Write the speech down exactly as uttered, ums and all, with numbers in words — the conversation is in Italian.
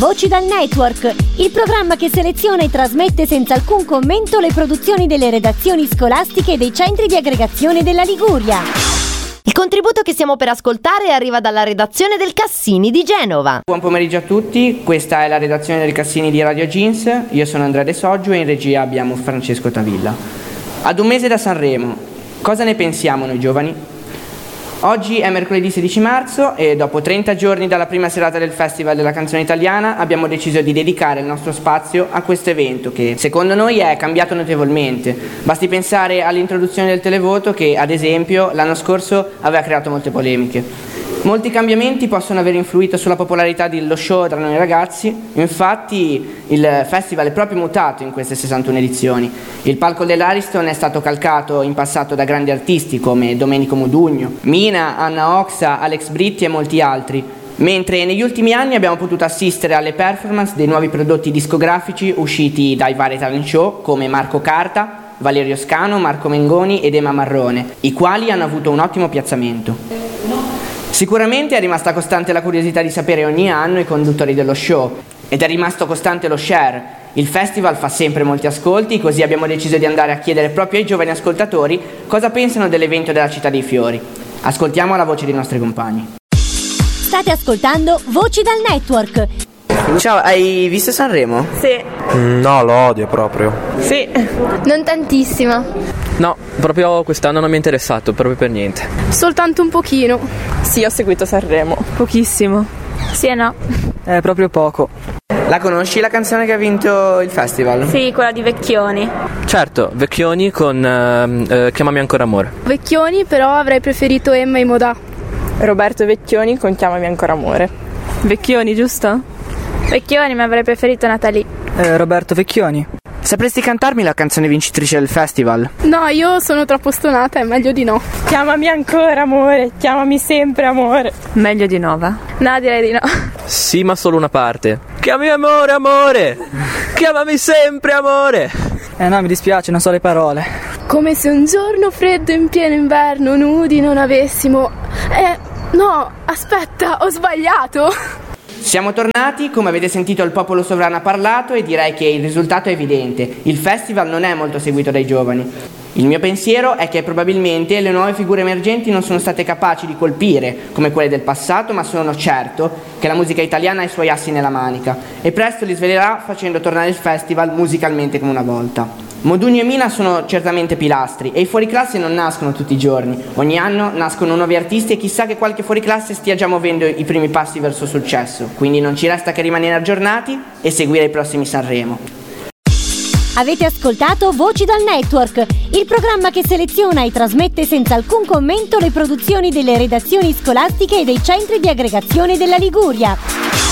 Voci dal Network, il programma che seleziona e trasmette senza alcun commento le produzioni delle redazioni scolastiche e dei centri di aggregazione della Liguria. Il contributo che stiamo per ascoltare arriva dalla redazione del Cassini di Genova. Buon pomeriggio a tutti, questa è la redazione del Cassini di Radio Jeans, io sono Andrea De Soggio e in regia abbiamo Francesco Tavilla. Ad un mese da Sanremo, cosa ne pensiamo noi giovani? Oggi è mercoledì sedici marzo e dopo trenta giorni dalla prima serata del Festival della Canzone Italiana abbiamo deciso di dedicare il nostro spazio a questo evento che secondo noi è cambiato notevolmente. Basti pensare all'introduzione del televoto che ad esempio l'anno scorso aveva creato molte polemiche. Molti cambiamenti possono aver influito sulla popolarità dello show tra noi ragazzi, infatti il festival è proprio mutato in queste sessantuno edizioni. Il palco dell'Ariston è stato calcato in passato da grandi artisti come Domenico Modugno, Mina, Anna Oxa, Alex Britti e molti altri, mentre negli ultimi anni abbiamo potuto assistere alle performance dei nuovi prodotti discografici usciti dai vari talent show come Marco Carta, Valerio Scano, Marco Mengoni ed Emma Marrone, i quali hanno avuto un ottimo piazzamento. Sicuramente è rimasta costante la curiosità di sapere ogni anno i conduttori dello show ed è rimasto costante lo share. Il festival fa sempre molti ascolti, così abbiamo deciso di andare a chiedere proprio ai giovani ascoltatori cosa pensano dell'evento della Città dei Fiori. Ascoltiamo la voce dei nostri compagni. State ascoltando Voci dal Network. Ciao, hai visto Sanremo? Sì. No, lo odio proprio. Sì. Non tantissimo. No, proprio quest'anno non mi è interessato, proprio per niente. Soltanto un pochino. Sì, ho seguito Sanremo. Pochissimo. Sì e no. Eh, proprio poco. La conosci la canzone che ha vinto il festival? Sì, quella di Vecchioni. Certo, Vecchioni con eh, eh, Chiamami ancora amore. Vecchioni, però avrei preferito Emma e Modà. Roberto Vecchioni con Chiamami ancora amore. Vecchioni, giusto? Vecchioni, ma avrei preferito Natalie. Eh, Roberto Vecchioni. Sapresti cantarmi la canzone vincitrice del festival? No, io sono troppo stonata, è meglio di no. Chiamami ancora amore, chiamami sempre amore. Meglio di no, va? No, direi di no. Sì, ma solo una parte. Chiamami amore, amore. Chiamami sempre amore. Eh no, mi dispiace, non so le parole. Come se un giorno freddo in pieno inverno nudi non avessimo... Eh, no, aspetta, ho sbagliato. Siamo tornati, come avete sentito il popolo sovrano ha parlato e direi che il risultato è evidente. Il festival non è molto seguito dai giovani. Il mio pensiero è che probabilmente le nuove figure emergenti non sono state capaci di colpire come quelle del passato, ma sono certo che la musica italiana ha i suoi assi nella manica e presto li svelerà facendo tornare il festival musicalmente come una volta. Modugno e Mina sono certamente pilastri e i fuoriclasse non nascono tutti i giorni. Ogni anno nascono nuovi artisti e chissà che qualche fuoriclasse stia già muovendo i primi passi verso il successo. Quindi non ci resta che rimanere aggiornati e seguire i prossimi Sanremo. Avete ascoltato Voci dal Network, il programma che seleziona e trasmette senza alcun commento le produzioni delle redazioni scolastiche e dei centri di aggregazione della Liguria.